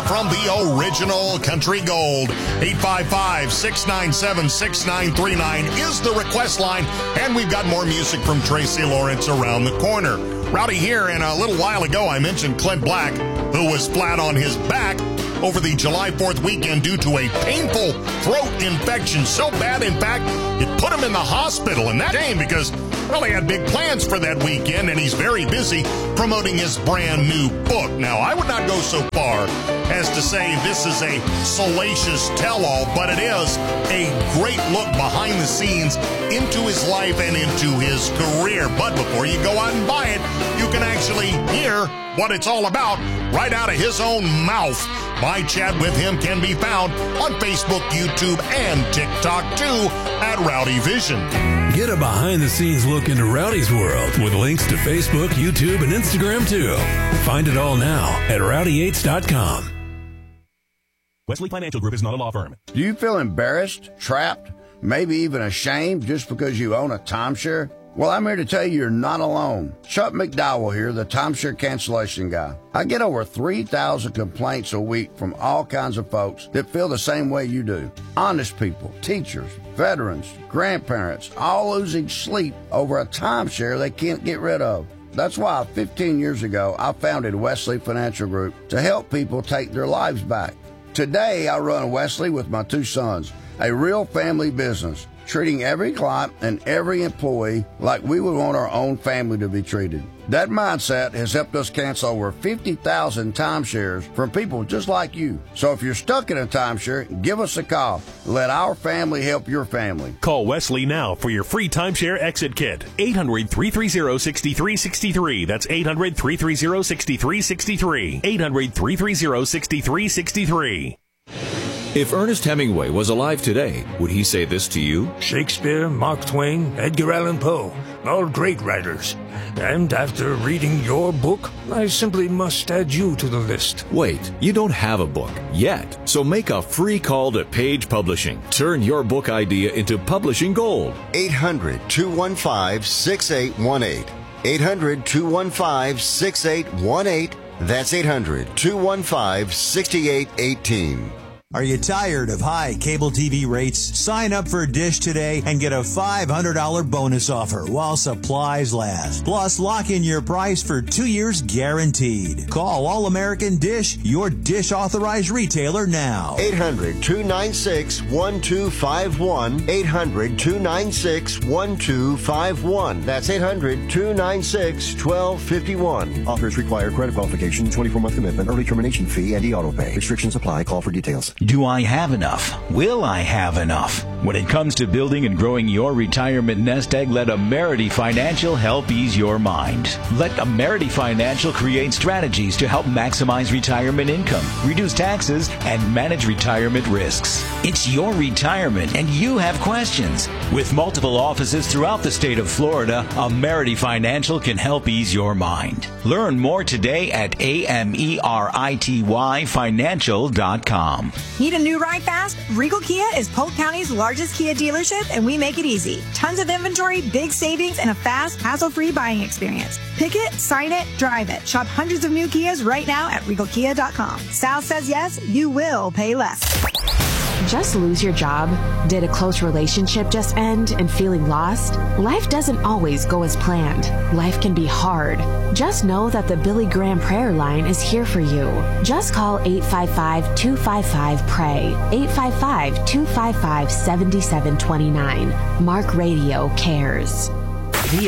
from the original Country Gold. 855-697-6939 is the request line, and we've got more music from Tracy Lawrence around the corner. Rowdy here, and a little while ago I mentioned Clint Black, who was flat on his back over the July 4th weekend due to a painful throat infection. So bad, in fact, it put him in the hospital. And that shame because, well, he had big plans for that weekend, and he's very busy promoting his brand new book. Now, I would not go so far as to say this is a salacious tell-all, but it is a great look behind the scenes into his life and into his career. But before you go out and buy it, you can actually hear what it's all about right out of his own mouth. My chat with him can be found on Facebook, YouTube, and TikTok, too, at Rowdy Vision. Get a behind-the-scenes look into Rowdy's world with links to Facebook, YouTube, and Instagram, too. Find it all now at rowdy8s.com. Wesley Financial Group is not a law firm. Do you feel embarrassed, trapped, maybe even ashamed just because you own a timeshare? Well, I'm here to tell you you're not alone. Chuck McDowell here, the timeshare cancellation guy. I get over 3,000 complaints a week from all kinds of folks that feel the same way you do. Honest people, teachers, veterans, grandparents, all losing sleep over a timeshare they can't get rid of. That's why 15 years ago, I founded Wesley Financial Group to help people take their lives back. Today, I run Wesley with my two sons, a real family business, treating every client and every employee like we would want our own family to be treated. That mindset has helped us cancel over 50,000 timeshares from people just like you. So if you're stuck in a timeshare, give us a call. Let our family help your family. Call Wesley now for your free timeshare exit kit. 800-330-6363. That's 800-330-6363. 800-330-6363. If Ernest Hemingway was alive today, would he say this to you? Shakespeare, Mark Twain, Edgar Allan Poe, all great writers. And after reading your book, I simply must add you to the list. Wait, you don't have a book yet. So make a free call to Page Publishing. Turn your book idea into publishing gold. 800-215-6818. 800-215-6818. That's 800-215-6818. Are you tired of high cable TV rates? Sign up for Dish today and get a $500 bonus offer while supplies last. Plus, lock in your price for 2 years guaranteed. Call All American Dish, your Dish authorized retailer now. 800-296-1251. 800-296-1251. That's 800-296-1251. Offers require credit qualification, 24-month commitment, early termination fee, and e-auto pay. Restrictions apply. Call for details. Do I have enough? Will I have enough? When it comes to building and growing your retirement nest egg, let Amerity Financial help ease your mind. Let Amerity Financial create strategies to help maximize retirement income, reduce taxes, and manage retirement risks. It's your retirement, and you have questions. With multiple offices throughout the state of Florida, Amerity Financial can help ease your mind. Learn more today at AMERITYfinancial.com. Need a new ride fast? Regal Kia is Polk County's largest Kia dealership, and we make it easy. Tons of inventory, big savings, and a fast, hassle-free buying experience. Pick it, sign it, drive it. Shop hundreds of new Kias right now at RegalKia.com. Sal says yes, you will pay less. Just lose your job? Did a close relationship just end and feeling lost? Life doesn't always go as planned. Life can be hard. Just know that the Billy Graham Prayer Line is here for you. Just call 855-255-PRAY. 855-255-7729. Mark Radio cares.